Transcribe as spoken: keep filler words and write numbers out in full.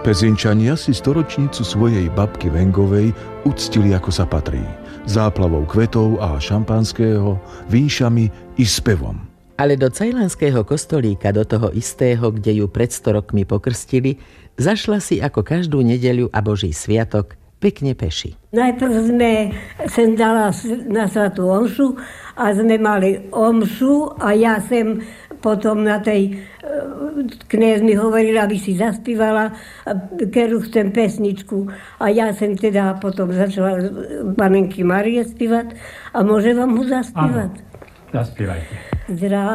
Pezinčania si storočnicu svojej babky Vengovej uctili ako sa patrí. Záplavou kvetov a šampanského, vínšami i spevom. Ale do cajlanského kostolíka, do toho istého, kde ju pred sto rokmi pokrstili, zašla si ako každú nedeľu a Boží sviatok pekne peši. Najprv sme sem dala na svatú omšu a sme mali omšu a ja sem potom na tej, kňaz mi hovoril, aby si zaspívala, keru chcem pesničku. A ja som teda potom začala Panenky Márie spívať a môže vám ho zaspívať? Áno, zaspívajte. Zdravá